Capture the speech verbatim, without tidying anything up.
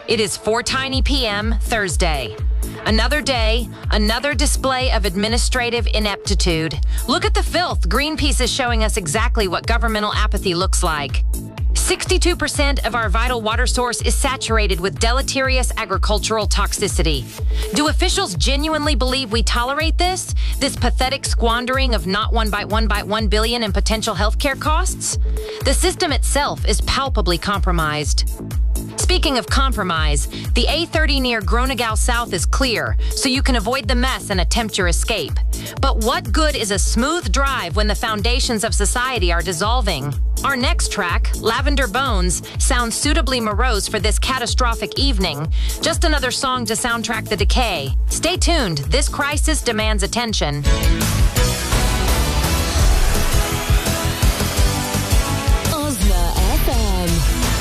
It is four tiny p m Thursday. Another day, another display of administrative ineptitude. Look at the filth. Greenpeace is showing us exactly what governmental apathy looks like. sixty-two percent of our vital water source is saturated with deleterious agricultural toxicity. Do officials genuinely believe we tolerate this? This pathetic squandering of not one by one by one billion in potential healthcare costs? The system itself is palpably compromised. Speaking of compromise, the A thirty near Gronegau South is clear, so you can avoid the mess and attempt your escape. But what good is a smooth drive when the foundations of society are dissolving? Our next track, Lavender Bones, sounds suitably morose for this catastrophic evening. Just another song to soundtrack the decay. Stay tuned, this crisis demands attention.